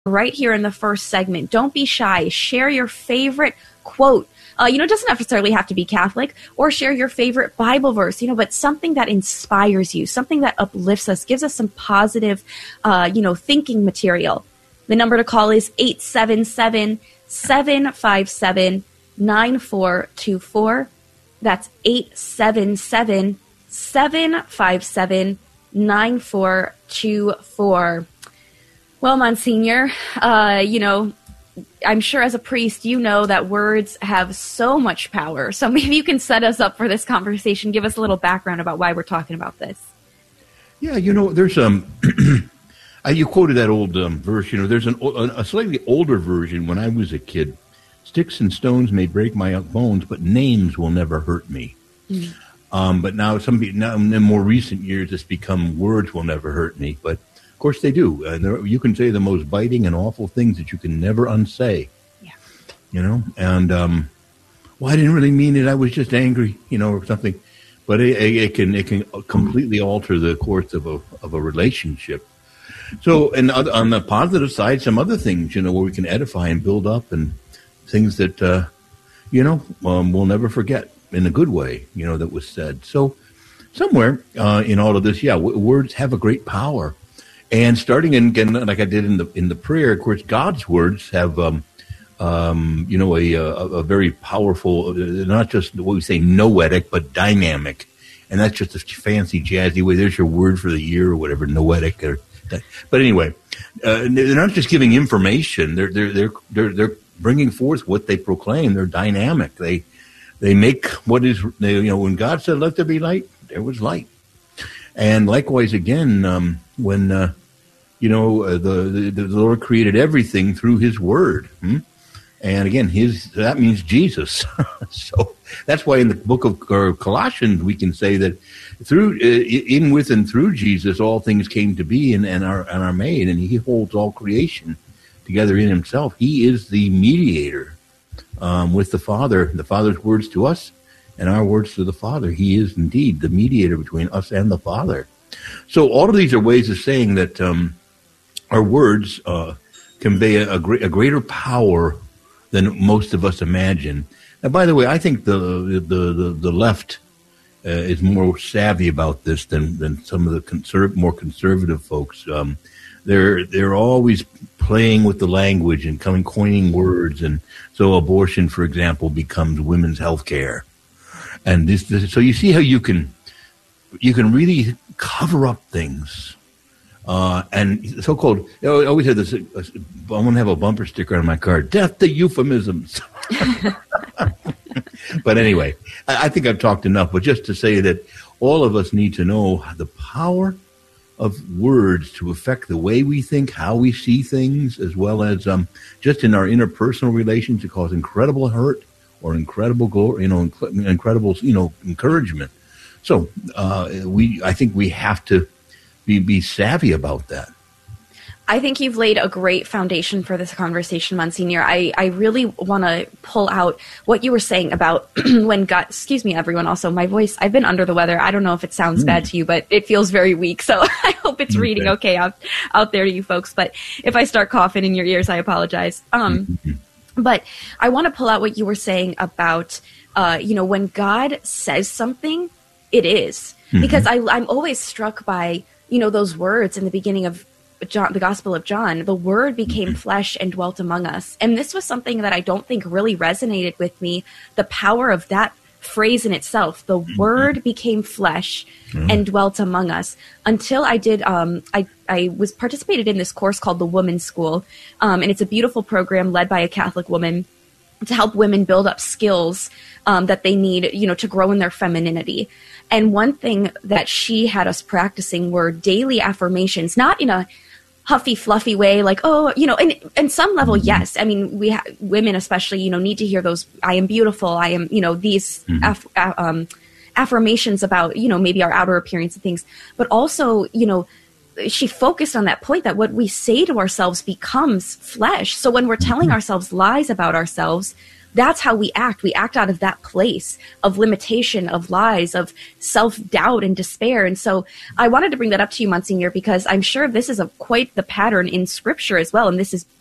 right here in the first segment. Don't be shy. Share your favorite quote. It doesn't necessarily have to be Catholic, or share your favorite Bible verse, but something that inspires you, something that uplifts us, gives us some positive, thinking material. The number to call is 877-757-9424. That's 877-757-9424. Well, Monsignor, I'm sure as a priest, you know that words have so much power. So maybe you can set us up for this conversation. Give us a little background about why we're talking about this. Yeah, there's you quoted that old verse. There's a slightly older version. When I was a kid, sticks and stones may break my bones, but names will never hurt me. Mm. But now in more recent years, it's become words will never hurt me. But of course they do. You can say the most biting and awful things that you can never unsay. Yeah. And I didn't really mean it. I was just angry, or something. But it can completely alter the course of a relationship. So, and on the positive side, some other things, where we can edify and build up, and things that we'll never forget in a good way, that was said. So, somewhere in all of this, words have a great power. And starting again, like I did in the prayer, of course, God's words have, a very powerful, not just what we say noetic, but dynamic. And that's just a fancy, jazzy way. There's your word for the year or whatever, noetic. But anyway, they're not just giving information. They're bringing forth what they proclaim. They're dynamic. They make what is, when God said, "Let there be light," there was light. And likewise, again, when the Lord created everything through His Word, and again, that means Jesus. So that's why in the book of Colossians we can say that in, with, and through Jesus all things came to be and are made, and He holds all creation together in Himself. He is the mediator with the Father, the Father's words to us, and our words to the Father. He is indeed the mediator between us and the Father. So all of these are ways of saying that our words convey a greater power than most of us imagine. And by the way, I think the left is more savvy about this than some of the more conservative folks. They're always playing with the language and coining words, and so abortion, for example, becomes women's health care. And so you see how you can really cover up things. And so-called, I always had this, I want to have a bumper sticker on my car, "Death to euphemisms." But anyway, I think I've talked enough, but just to say that all of us need to know the power of words to affect the way we think, how we see things, as well as just in our interpersonal relations to cause incredible hurt or incredible glory, incredible, encouragement. So I think we have to be savvy about that. I think you've laid a great foundation for this conversation, Monsignor. I really want to pull out what you were saying about when God, excuse me, everyone, also my voice, I've been under the weather. I don't know if it sounds bad to you, but it feels very weak. So I hope it's reading okay out there to you folks. But if I start coughing in your ears, I apologize. But I want to pull out what you were saying about, when God says something, it is. Because I'm always struck by, those words in the beginning of John, the Gospel of John. The Word became flesh and dwelt among us. And this was something that I don't think really resonated with me, the power of that phrase in itself. The Word became flesh and dwelt among us. Until I did, I was participated in this course called the Woman's School. And it's a beautiful program led by a Catholic woman to help women build up skills that they need, to grow in their femininity. And one thing that she had us practicing were daily affirmations, not in a huffy, fluffy way, like, and some level, yes. I mean, women especially, need to hear those, I am beautiful, I am, these affirmations about, maybe our outer appearance and things. But also, she focused on that point that what we say to ourselves becomes flesh. So when we're telling ourselves lies about ourselves, that's how we act. We act out of that place of limitation, of lies, of self-doubt and despair. And so I wanted to bring that up to you, Monsignor, because I'm sure this is quite the pattern in Scripture as well. And this is